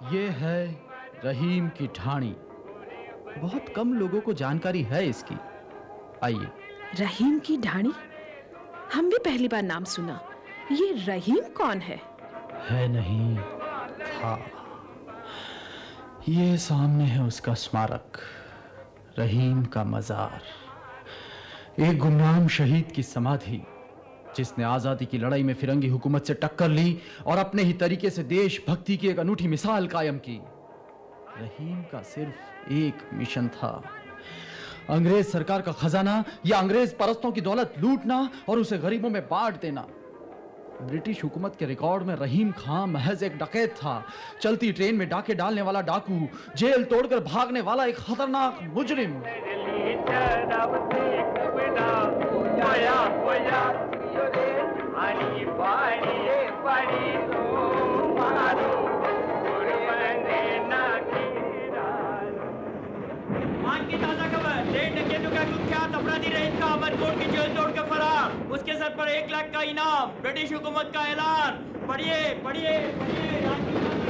ये है रहीम की ढाणी। बहुत कम लोगों को जानकारी है इसकी। आइए। रहीम की ढाणी? हम भी पहली बार नाम सुना। ये रहीम कौन है? नहीं था। ये सामने है उसका स्मारक, रहीम का मजार। एक गुमनाम शहीद की समाधि, जिसने आजादी की लड़ाई में फिरंगी हुकूमत से टक्कर ली और अपने ही तरीके से देशभक्ति की एक अनूठी मिसाल कायम की। रहीम का सिर्फ एक मिशन था, अंग्रेज सरकार का खजाना या अंग्रेज परस्तों की दौलत लूटना और उसे गरीबों में बांट देना। ब्रिटिश हुकूमत के रिकॉर्ड में रहीम खां महज एक डकैत था, चलती ट्रेन में डाके डालने वाला डाकू, जेल तोड़कर भागने वाला एक खतरनाक मुजरिम। आज की ताजा खबर, ट्रेन डकैतों का कुख्यात अपराधी रहीम खां अमरकोट की जेल तोड़कर फरार। उसके सर पर 1 लाख का इनाम, ब्रिटिश हुकूमत का ऐलान। पढ़िए पढ़िए पढ़िए।